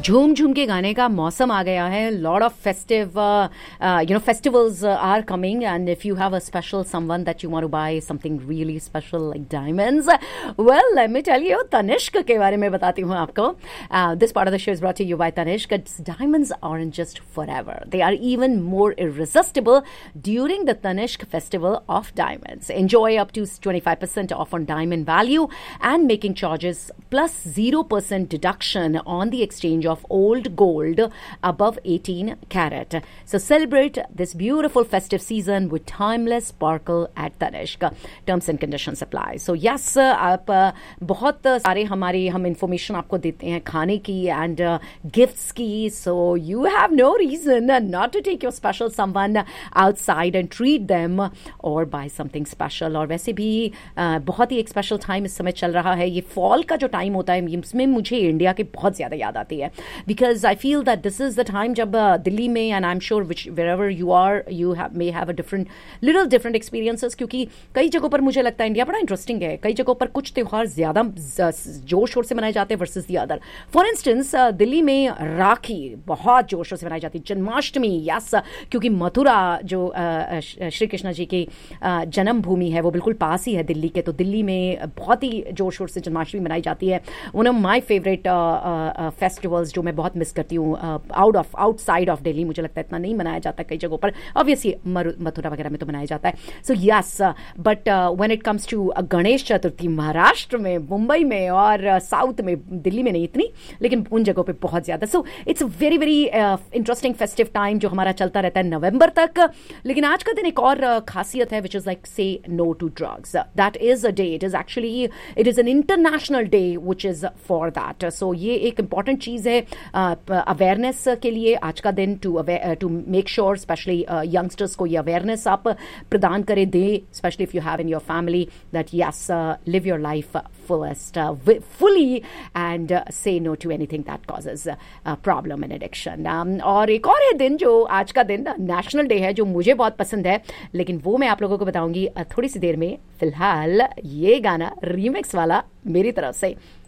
झूम झूम के गाने का मौसम आ गया है. Lot of festive festivals are coming, and if you have a special someone that you want to buy something really special like diamonds, well, let me tell you, Tanishq के बारे में बताती हूँ आपको. This part of the show is brought to you by Tanishq. Diamonds aren't just forever, they are even more irresistible during the Tanishq Festival of Diamonds. Enjoy up to 25% off on diamond value and making charges plus 0% deduction on the exchange of old gold above 18 carat. So celebrate this beautiful festive season with timeless sparkle at Tanishq. Terms and conditions apply. So yes, आप बहुत सारे हम information आपको देते हैं खाने की and gifts की. So you have no reason not to take your special someone outside and treat them or buy something special. और वैसे भी बहुत ही एक स्पेशल टाइम इस समय चल रहा है. ये फॉल का जो टाइम होता है इसमें मुझे इंडिया की बहुत ज़्यादा याद आती है, because I feel that this is the time जब दिल्ली में, and I am sure which where ever you are, you may have a little different experiences, क्योंकि कई जगहों पर मुझे लगता है इंडिया बड़ा इंटरेस्टिंग है. कई जगहों पर कुछ त्यौहार ज़्यादा जोर शोर से मनाए जाते हैं versus the other. For instance Delhi में राखी बहुत जोर शोर से मनाई जाती है. जन्माष्टमी, यस, क्योंकि मथुरा जो श्री कृष्ण जी की जन्मभूमि है वो बिल्कुल पास ही है दिल्ली के, तो दिल्ली में बहुत ही जोर शोर से जन्माष्टमी मनाई जाती है. One of my favourite festivals जो मैं बहुत मिस करती हूँ आउटसाइड ऑफ दिल्ली, मुझे लगता है इतना नहीं मनाया जाता कई जगहों पर. ऑब्वियसली मथुरा वगैरह में तो मनाया जाता है. So yes, but when it comes to Ganesh Chaturthi, Maharashtra में, मुंबई में और साउथ में, दिल्ली में नहीं इतनी, लेकिन उन जगहों पे बहुत ज़्यादा. So it's very very interesting festive time जो हमारा चलता रहता है नवंबर तक. लेकिन आज का दिन एक और खासियत है, विच इज़ लाइक से no to drugs. That is a day, it is an international day which is for that. सो ये एक इंपॉर्टेंट चीज़ है अवेयरनेस के लिए आज का दिन, to make sure specially youngsters को ये अवेयरनेस आप प्रदान करें, दें, specially if you have in your family, that yes, live your life fullest fully and say no to anything that causes problem and addiction. और एक और है दिन जो आज का दिन नेशनल डे है जो मुझे बहुत पसंद है, लेकिन वो मैं आप लोगों को बताऊंगी थोड़ी सी देर में. फिलहाल ये गाना रीमिक्स वाला मेरी तरफ से